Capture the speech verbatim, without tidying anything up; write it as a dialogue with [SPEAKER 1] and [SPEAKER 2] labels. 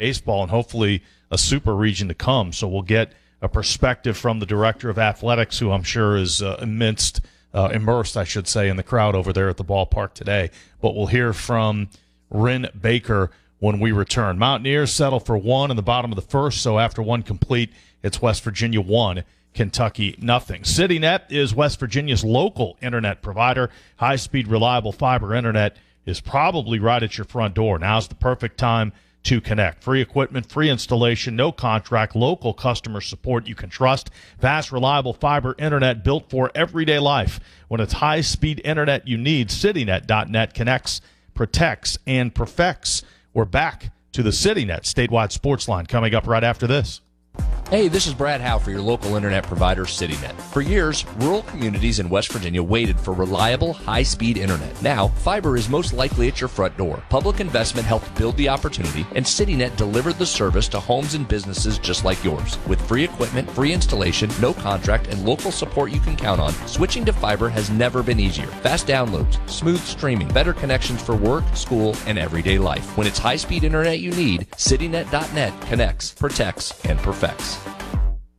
[SPEAKER 1] baseball and hopefully a super region to come. So we'll get a perspective from the director of athletics, who I'm sure is uh, immersed, uh, immersed, I should say, in the crowd over there at the ballpark today. But we'll hear from Wren Baker when we return. Mountaineers settle for one in the bottom of the first, so after one complete, it's West Virginia one, Kentucky nothing. CityNet is West Virginia's local internet provider. High-speed, reliable fiber internet is probably right at your front door. Now's the perfect time to connect. Free equipment, free installation, no contract, local customer support you can trust. Fast, reliable fiber internet built for everyday life. When it's high-speed internet you need, CityNet dot net connects, protects, and perfects. We're back to the CityNet statewide sports line coming up right after this.
[SPEAKER 2] Hey, this is Brad Howe for your local internet provider, CityNet. For years, rural communities in West Virginia waited for reliable, high-speed internet. Now, fiber is most likely at your front door. Public investment helped build the opportunity, and CityNet delivered the service to homes and businesses just like yours. With free equipment, free installation, no contract, and local support you can count on, switching to fiber has never been easier. Fast downloads, smooth streaming, better connections for work, school, and everyday life. When it's high-speed internet you need, CityNet dot net connects, protects, and perfects.